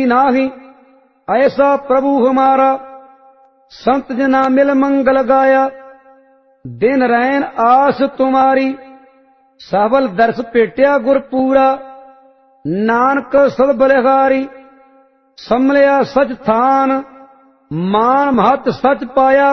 नाही। ऐसा प्रभु हमारा संत जना मिल मंगल गाया। दिन रैन आस तुम्हारी सबल दर्श भेटिया गुरपूरा। नानक सद बलिहारी संभलिया सच थान मान महत सच पाया